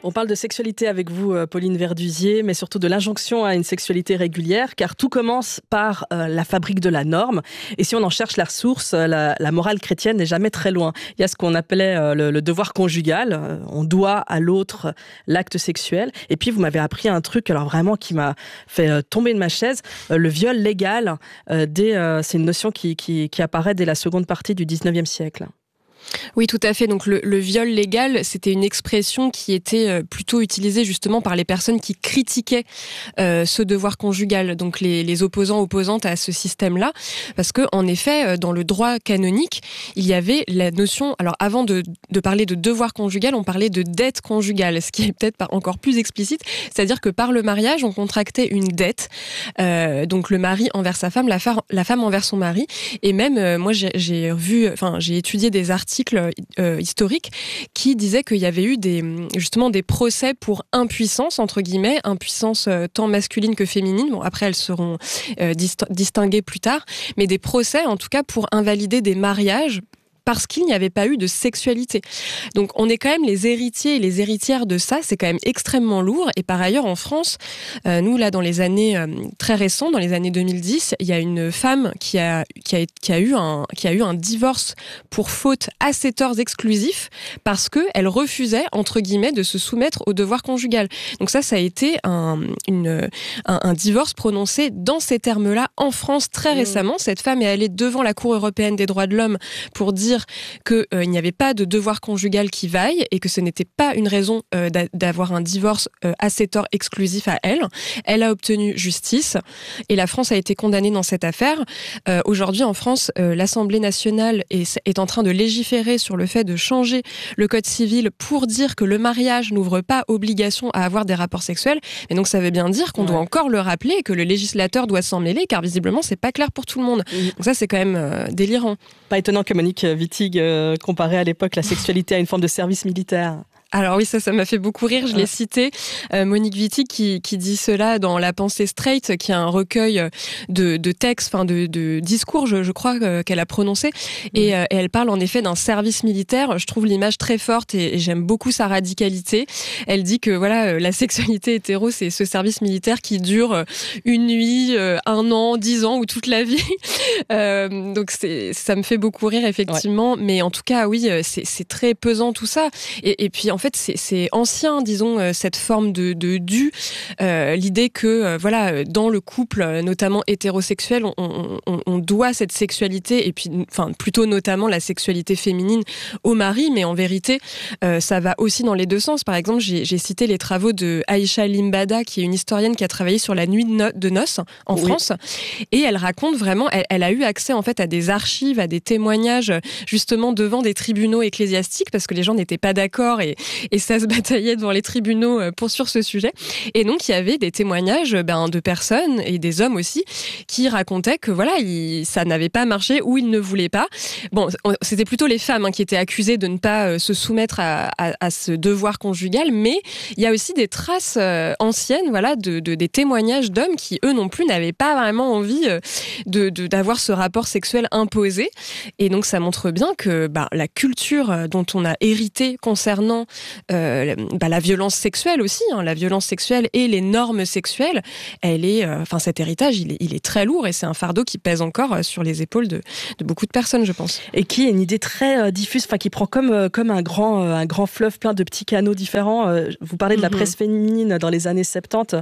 On parle de sexualité avec vous, Pauline Verdusier, mais surtout de l'injonction à une sexualité régulière, car tout commence par la fabrique de la norme. Et si on en cherche la source, la morale chrétienne n'est jamais très loin. Il y a ce qu'on appelait le devoir conjugal. On doit à l'autre l'acte sexuel. Et puis, vous m'avez appris un truc, alors vraiment, qui m'a fait tomber de ma chaise. Le viol légal, c'est une notion qui apparaît dès la seconde partie du 19e siècle. Oui, tout à fait. Donc le viol légal, c'était une expression qui était plutôt utilisée justement par les personnes qui critiquaient ce devoir conjugal, donc les opposantes à ce système-là, parce que en effet, dans le droit canonique, il y avait la notion. Alors avant de parler de devoir conjugal, on parlait de dette conjugale, ce qui est peut-être encore plus explicite, c'est-à-dire que par le mariage, on contractait une dette, donc le mari envers sa femme, la femme envers son mari, et même moi j'ai étudié des articles historiques qui disaient qu'il y avait eu justement des procès pour impuissance, entre guillemets, impuissance tant masculine que féminine. Bon, après, elles seront distinguées plus tard, mais des procès, en tout cas, pour invalider des mariages parce qu'il n'y avait pas eu de sexualité. Donc on est quand même les héritiers et les héritières de ça, c'est quand même extrêmement lourd. Et par ailleurs, en France, nous là, dans les années très récentes, dans les années 2010, il y a une femme qui a eu un divorce pour faute à 7 heures exclusif parce que elle refusait, entre guillemets, de se soumettre au devoir conjugal. Donc ça a été un divorce prononcé dans ces termes-là en France très récemment. Cette femme est allée devant la Cour européenne des droits de l'homme pour dire qu'il n'y avait pas de devoir conjugal qui vaille et que ce n'était pas une raison d'avoir un divorce à 7 heures exclusif à elle. Elle a obtenu justice et la France a été condamnée dans cette affaire. Aujourd'hui, en France, l'Assemblée nationale est en train de légiférer sur le fait de changer le code civil pour dire que le mariage n'ouvre pas obligation à avoir des rapports sexuels. Et donc, ça veut bien dire qu'on doit encore le rappeler et que le législateur doit s'en mêler, car visiblement, c'est pas clair pour tout le monde. Donc ça, c'est quand même délirant. Pas étonnant que Monique Wittig comparait à l'époque la sexualité à une forme de service militaire. Alors oui, ça m'a fait beaucoup rire, je l'ai cité, Monique Wittig qui dit cela dans La pensée straight, qui est un recueil de textes, de discours, je crois, qu'elle a prononcé, et elle parle en effet d'un service militaire. Je trouve l'image très forte et j'aime beaucoup sa radicalité. Elle dit que voilà, la sexualité hétéro, c'est ce service militaire qui dure une nuit, 1 an, 10 ans ou toute la vie. Donc ça me fait beaucoup rire effectivement, mais en tout cas oui, c'est très pesant tout ça. Et puis en fait, c'est ancien, disons, cette forme de dû, l'idée que, voilà, dans le couple, notamment hétérosexuel, on doit cette sexualité, et puis, enfin, plutôt notamment la sexualité féminine au mari, mais en vérité, ça va aussi dans les deux sens. Par exemple, j'ai cité les travaux de Aïcha Limbada, qui est une historienne qui a travaillé sur la nuit de noces en France, et elle raconte vraiment, elle a eu accès, en fait, à des archives, à des témoignages, justement, devant des tribunaux ecclésiastiques, parce que les gens n'étaient pas d'accord, et ça se bataillait devant les tribunaux sur ce sujet. Et donc, il y avait des témoignages de personnes, et des hommes aussi, qui racontaient que voilà, ça n'avait pas marché ou ils ne voulaient pas. Bon, c'était plutôt les femmes qui étaient accusées de ne pas se soumettre à ce devoir conjugal, mais il y a aussi des traces anciennes, voilà, des témoignages d'hommes qui, eux non plus, n'avaient pas vraiment envie d'avoir ce rapport sexuel imposé. Et donc, ça montre bien que la culture dont on a hérité concernant la violence sexuelle aussi, la violence sexuelle et les normes sexuelles, cet héritage, il est très lourd et c'est un fardeau qui pèse encore sur les épaules de beaucoup de personnes, je pense. Et qui est une idée très diffuse, qui prend comme un grand fleuve plein de petits canaux différents. Vous parlez de la presse féminine dans les années 70.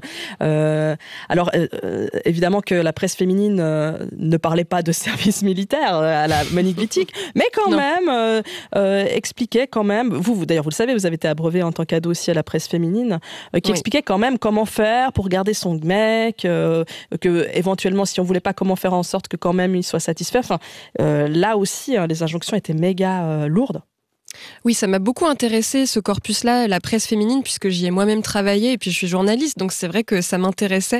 Alors, évidemment que la presse féminine ne parlait pas de service militaire à la Monique Wittig, mais quand même expliquait quand même, d'ailleurs vous le savez, vous avez été abreuvé en tant qu'ado aussi à la presse féminine, qui expliquait quand même comment faire pour garder son mec, que éventuellement si on voulait pas, comment faire en sorte que quand même il soit satisfait. Enfin, là aussi, les injonctions étaient méga lourdes. Oui, ça m'a beaucoup intéressé, ce corpus-là, la presse féminine, puisque j'y ai moi-même travaillé, et puis je suis journaliste, donc c'est vrai que ça m'intéressait,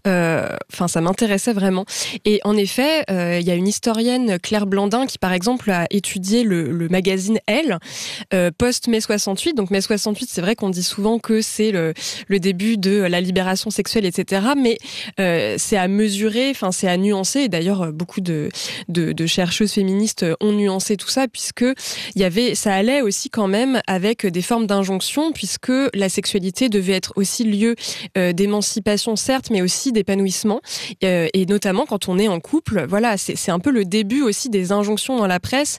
ça m'intéressait vraiment. Et en effet, il y a une historienne, Claire Blandin, qui par exemple a étudié le magazine Elle, post-mai 68. Donc mai 68, c'est vrai qu'on dit souvent que c'est le début de la libération sexuelle, etc. Mais c'est à mesurer, c'est à nuancer, et d'ailleurs beaucoup de chercheuses féministes ont nuancé tout ça, puisque ça allait aussi quand même avec des formes d'injonction, puisque la sexualité devait être aussi lieu d'émancipation, certes, mais aussi d'épanouissement. Et notamment quand on est en couple, voilà, c'est un peu le début aussi des injonctions dans la presse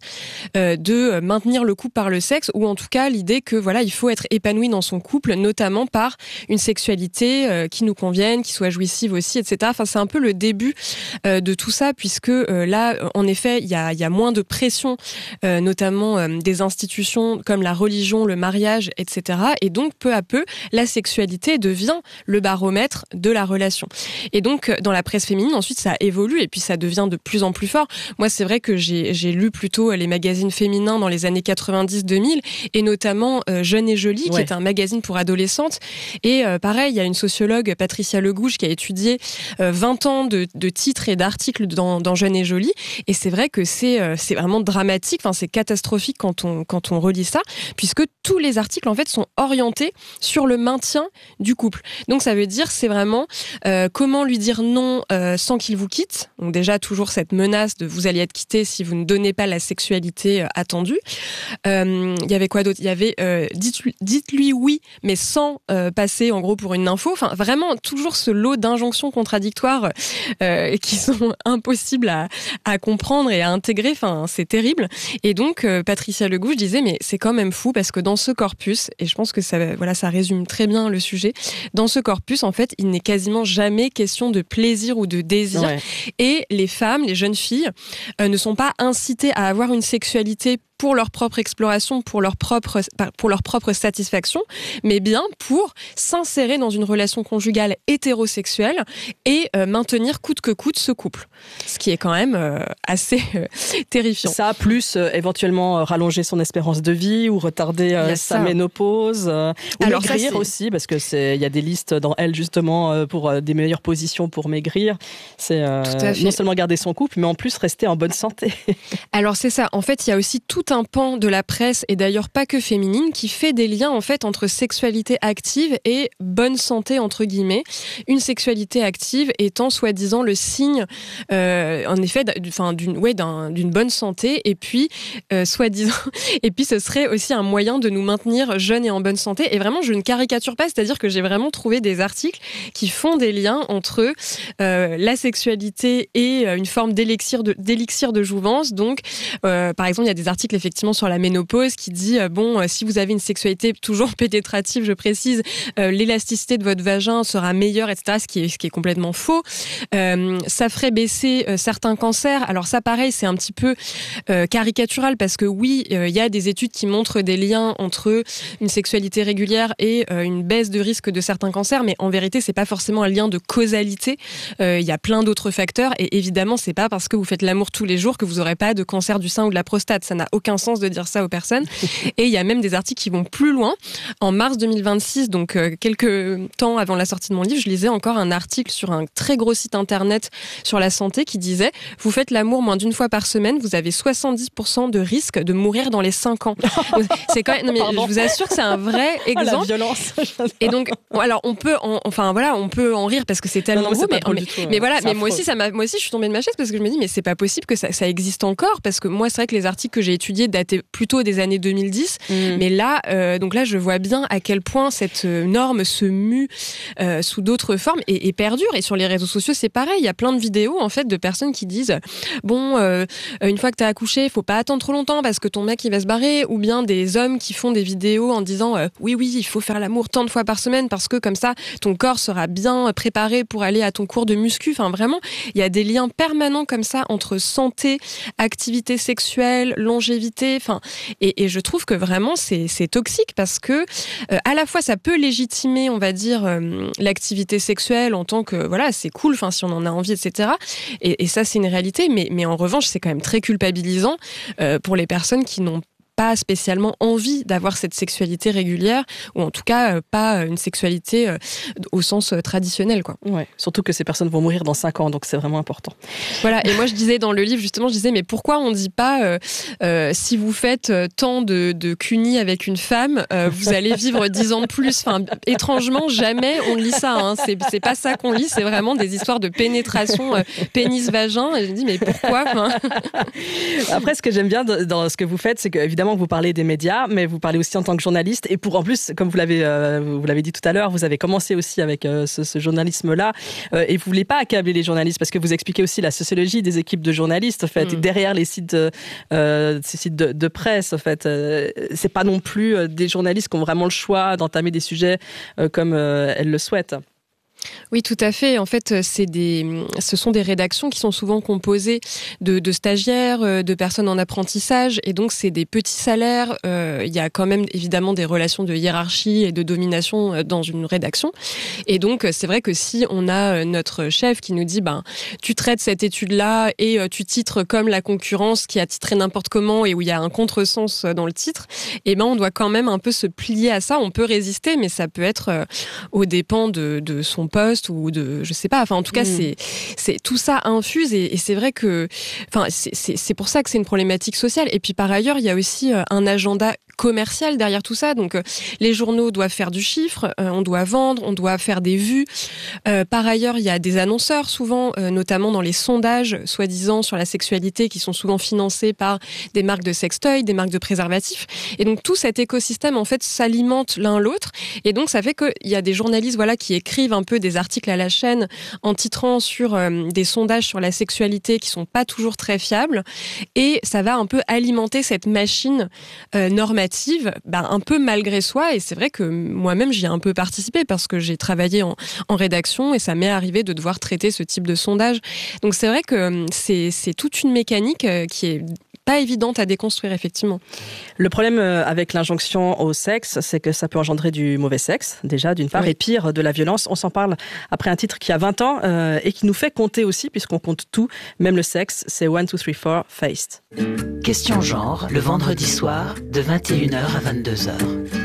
de maintenir le couple par le sexe, ou en tout cas l'idée que voilà, il faut être épanoui dans son couple, notamment par une sexualité qui nous convienne, qui soit jouissive aussi, etc. Enfin, c'est un peu le début de tout ça, puisque là, en effet, il y a moins de pression, notamment des institutions comme la religion, le mariage, etc. Et donc, peu à peu, la sexualité devient le baromètre de la relation. Et donc, dans la presse féminine, ensuite, ça évolue et puis ça devient de plus en plus fort. Moi, c'est vrai que j'ai lu plutôt les magazines féminins dans les années 90-2000, et notamment Jeune et Jolie, qui est un magazine pour adolescentes. Et pareil, il y a une sociologue, Patricia Legouge, qui a étudié 20 ans de titres et d'articles dans Jeune et Jolie. Et c'est vrai que c'est vraiment dramatique, enfin, c'est catastrophique quand on relit ça, puisque tous les articles, en fait, sont orientés sur le maintien du couple. Donc, ça veut dire, c'est vraiment comment lui dire non sans qu'il vous quitte. Donc, déjà, toujours cette menace de vous allez être quitté si vous ne donnez pas la sexualité attendue. Il y avait quoi d'autre ? Il y avait dites-lui oui, mais sans passer, en gros, pour une nympho. Enfin, vraiment, toujours ce lot d'injonctions contradictoires qui sont impossibles à comprendre et à intégrer. Enfin, c'est terrible. Et donc, Patricia Legouge disait, mais c'est quand même fou parce que dans ce corpus, et je pense que ça résume très bien le sujet, dans ce corpus, en fait, il n'est quasiment jamais question de plaisir ou de désir. Ouais. Et les femmes, les jeunes filles, ne sont pas incitées à avoir une sexualité pour leur propre exploration, pour leur propre satisfaction, mais bien pour s'insérer dans une relation conjugale hétérosexuelle et maintenir coûte que coûte ce couple. Ce qui est quand même assez terrifiant. Ça, plus éventuellement rallonger son espérance de vie ou retarder sa ménopause, ou alors maigrir aussi, parce que il y a des listes dans Elle justement pour des meilleures positions pour maigrir. C'est non seulement garder son couple, mais en plus rester en bonne santé. Alors c'est ça. En fait, il y a aussi tout un pan de la presse, et d'ailleurs pas que féminine, qui fait des liens en fait entre sexualité active et bonne santé entre guillemets. Une sexualité active étant soi-disant le signe, en effet, d'une bonne santé, et puis soi-disant, et puis ce serait aussi un moyen de nous maintenir jeunes et en bonne santé. Et vraiment, je ne caricature pas, c'est-à-dire que j'ai vraiment trouvé des articles qui font des liens entre la sexualité et une forme d'élixir de jouvence. Donc, par exemple, il y a des articles effectivement sur la ménopause qui dit si vous avez une sexualité toujours pénétrative, je précise, l'élasticité de votre vagin sera meilleure, etc. Ce qui est complètement faux. Ça ferait baisser certains cancers. Alors ça, pareil, c'est un petit peu caricatural parce que oui, il y a des études qui montrent des liens entre une sexualité régulière et une baisse de risque de certains cancers, mais en vérité, c'est pas forcément un lien de causalité. Il y a plein d'autres facteurs, et évidemment, c'est pas parce que vous faites l'amour tous les jours que vous aurez pas de cancer du sein ou de la prostate. Ça n'a aucun sens de dire ça aux personnes. Et il y a même des articles qui vont plus loin. En mars 2026, donc quelques temps avant la sortie de mon livre, je lisais encore un article sur un très gros site internet sur la santé qui disait « Vous faites l'amour moins d'une fois par semaine, vous avez 70% de risque de mourir dans les 5 ans. » C'est quand même, non, mais je vous assure que c'est un vrai exemple. La violence. Et donc, alors on peut en rire parce que c'est tellement gros, mais voilà, mais moi aussi je suis tombée de ma chaise parce que je me dis mais c'est pas possible que ça existe encore, parce que moi c'est vrai que les articles que j'ai étudiés dataient plutôt des années 2010, mais là je vois bien à quel point cette norme se mue sous d'autres formes et perdure. Et sur les réseaux sociaux c'est pareil, il y a plein de vidéos en fait de personnes qui disent une fois que t'as accouché, faut pas attendre trop longtemps parce que ton mec il va se barrer, ou bien des hommes qui font des vidéos en disant oui il faut faire l'amour tant de fois par semaine parce que comme ça ton corps sera bien préparé pour aller à ton cours de muscu. Enfin vraiment, il y a des liens permanents comme ça entre santé, activité sexuelle, longévité, et je trouve que vraiment c'est toxique parce que à la fois ça peut légitimer, on va dire, l'activité sexuelle en tant que voilà, c'est cool, si on en a envie, etc. Et ça c'est une réalité, mais en revanche c'est quand même très culpabilisant pour les personnes qui n'ont pas spécialement envie d'avoir cette sexualité régulière, ou en tout cas pas une sexualité au sens traditionnel, quoi. Ouais, surtout que ces personnes vont mourir dans 5 ans, donc c'est vraiment important. Voilà, et moi je disais dans le livre justement, mais pourquoi on dit pas si vous faites tant de cunis avec une femme, vous allez vivre 10 ans de plus. Étrangement, jamais on lit ça, hein. C'est pas ça qu'on lit, c'est vraiment des histoires de pénétration pénis-vagin, et je me dis mais pourquoi Après, ce que j'aime bien dans ce que vous faites, c'est qu'évidemment évidemment, vous parlez des médias, mais vous parlez aussi en tant que journaliste. Et en plus, comme vous l'avez dit tout à l'heure, vous avez commencé aussi avec ce journalisme-là. Et vous voulez pas accabler les journalistes parce que vous expliquez aussi la sociologie des équipes de journalistes, en fait, et derrière les sites, ces sites de presse, en fait. C'est pas non plus des journalistes qui ont vraiment le choix d'entamer des sujets comme elles le souhaitent. Oui, tout à fait. En fait, ce sont des rédactions qui sont souvent composées de stagiaires, de personnes en apprentissage, et donc c'est des petits salaires. Il y a quand même évidemment des relations de hiérarchie et de domination dans une rédaction. Et donc, c'est vrai que si on a notre chef qui nous dit, tu traites cette étude-là et tu titres comme la concurrence qui a titré n'importe comment et où il y a un contresens dans le titre, on doit quand même un peu se plier à ça. On peut résister, mais ça peut être aux dépens de son poste ou de, je sais pas, enfin en tout cas c'est tout ça infuse et c'est vrai que c'est pour ça que c'est une problématique sociale. Et puis par ailleurs il y a aussi un agenda commercial derrière tout ça. Donc les journaux doivent faire du chiffre, on doit vendre, on doit faire des vues. Par ailleurs, il y a des annonceurs souvent, notamment dans les sondages soi-disant sur la sexualité qui sont souvent financés par des marques de sextoys, des marques de préservatifs. Et donc tout cet écosystème en fait s'alimente l'un l'autre. Et donc ça fait qu'il y a des journalistes qui écrivent un peu des articles à la chaîne en titrant sur des sondages sur la sexualité qui sont pas toujours très fiables. Et ça va un peu alimenter cette machine normative, un peu malgré soi. Et c'est vrai que moi-même, j'y ai un peu participé parce que j'ai travaillé en rédaction et ça m'est arrivé de devoir traiter ce type de sondage. Donc c'est vrai que c'est toute une mécanique qui est pas évidente à déconstruire, effectivement. Le problème avec l'injonction au sexe, c'est que ça peut engendrer du mauvais sexe, déjà, d'une part, oui. Et pire, de la violence. On s'en parle après un titre qui a 20 ans et qui nous fait compter aussi, puisqu'on compte tout, même le sexe. C'est 1, 2, 3, 4, Faced. Question genre, le vendredi soir, de 21h à 22h.